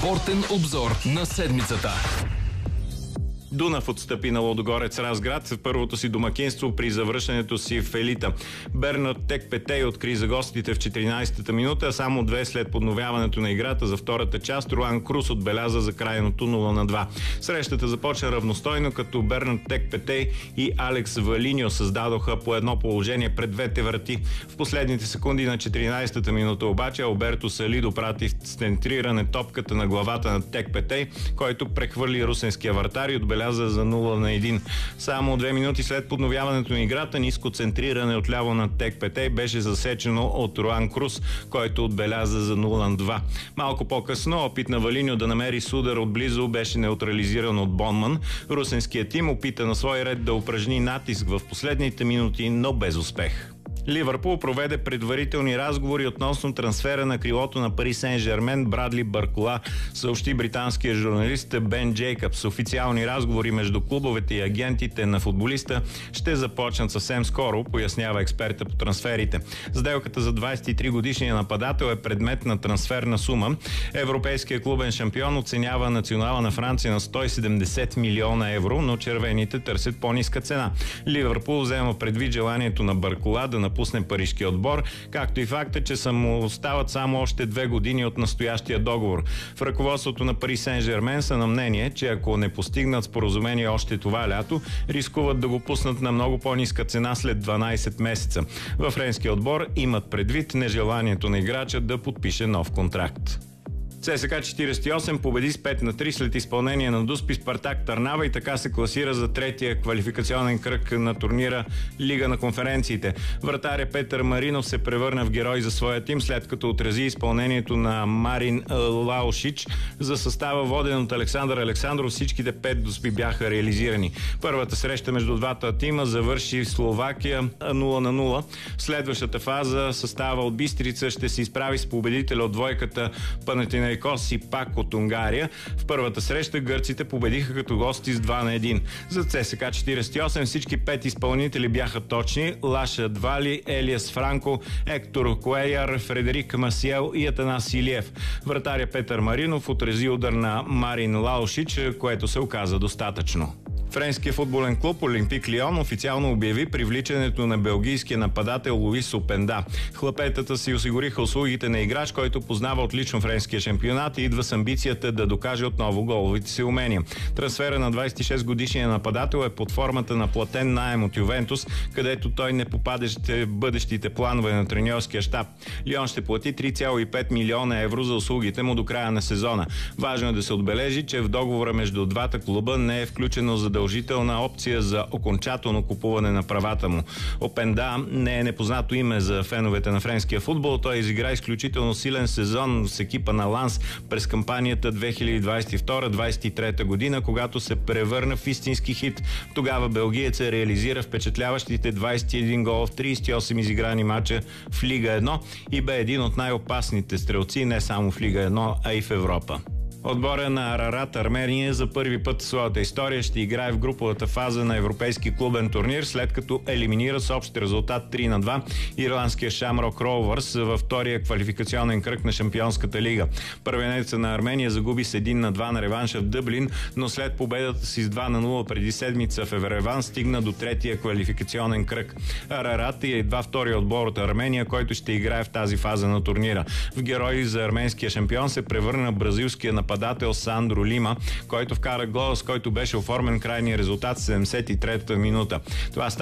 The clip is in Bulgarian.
Спортен обзор на седмицата. Дунав отстъпи на Лудогорец Разград в първото си домакинство при завръщането си в елита. Бернат Текпетей откри за гостите в 14-та минута, а само 2 след подновяването на играта за втората част Руан Крус отбеляза за крайното 0-2. Срещата започна равностойно, като Бернат Текпетей и Алекс Валиньо създадоха по едно положение пред двете врати. В последните секунди на 14-та минута обаче Алберто Салидо прати в центриране топката на главата на Текпетей, който прехвърли русенския вратар и отбеляза за 0-1. Само 2 минути след подновяването на играта, ниско центриране отляво на Текпетей беше засечено от Руан Крус, който отбеляза за 0-2. Малко по-късно опит на Валиньо да намери судар отблизо беше неутрализиран от Бонман. Русенският тим опита на свой ред да упражни натиск в последните минути, но без успех. Ливърпул проведе предварителни разговори относно трансфера на крилото на Пари Сен-Жермен Брадли Баркола, съобщи британския журналист Бен Джейкъбс. Официални разговори между клубовете и агентите на футболиста ще започнат съвсем скоро, пояснява експерта по трансферите. Сделката за 23-годишния нападател е предмет на трансферна сума. Европейският клубен шампион оценява национала на Франция на 170 милиона евро, но червените търсят по-ниска цена. Ливърпул взема предвид желанието на Баркола да напусне парижкия отбор, както и факта, че му остават само още 2 години от настоящия договор. В ръководството на Пари Сен-Жермен са на мнение, че ако не постигнат споразумение още това лято, рискуват да го пуснат на много по-ниска цена след 12 месеца. Във френския отбор имат предвид нежеланието на играча да подпише нов контракт. ЦСКА 48 победи с 5-3 след изпълнение на Дуспи Спартак Търнава и така се класира за третия квалификационен кръг на турнира Лига на конференциите. Вратаря Петър Маринов се превърна в герой за своя тим, след като отрази изпълнението на Марин Лаушич. За състава, воден от Александър Александров, всичките 5 Дуспи бяха реализирани. Първата среща между двата тима завърши в Словакия 0-0. В следващата фаза състава от Бистрица ще се изправи с победителя от двойката Панатинайкос и пак от Унгария. В първата среща гърците победиха като гости с 2-1. За ЦСКА 48 всички 5 изпълнители бяха точни: Лаша Двали, Елиас Франко, Ектор Куеяр, Фредерик Масиел и Атанас Илиев. Вратаря Петър Маринов отрази удар на Марин Лаушич, което се оказа достатъчно. Френският футболен клуб Олимпик Лион официално обяви привличането на белгийския нападател Луис Опенда. Хлапетата си осигуриха услугите на играч, който познава отлично френския шампионат и идва с амбицията да докаже отново головите си умения. Трансфера на 26-годишния нападател е под формата на платен наем от Ювентус, където той не попадаше в бъдещите планове на треньорския щаб. Лион ще плати 3,5 милиона евро за услугите му до края на сезона. Важно е да се отбележи, че в договора между двата клуба не е включено задължителна опция за окончателно купуване на правата му. Опенда не е непознато име за феновете на френския футбол. Той изигра изключително силен сезон с екипа на Ланс през кампанията 2022-2023 година, когато се превърна в истински хит. Тогава белгиецът реализира впечатляващите 21 гола в 38 изиграни мача в Лига 1 и бе един от най-опасните стрелци не само в Лига 1, а и в Европа. Отбора на Арарат Армения за първи път в своята история ще играе в груповата фаза на европейски клубен турнир, след като елиминира с общ резултат 3-2 ирландския Шамрок Роувърс във втория квалификационен кръг на Шампионската лига. Първенецът на Армения загуби с 1-2 на реванша в Дъблин, но след победата си с 2-0 преди седмица в Ереван стигна до третия квалификационен кръг. Арарат е едва втория отбор от Армения, който ще играе в тази фаза на турнира. В герой за арменския шампион се превърна бразилския нападател Сандро Лима, който вкара гол, с който беше оформен крайния резултат в 73-та минута. Това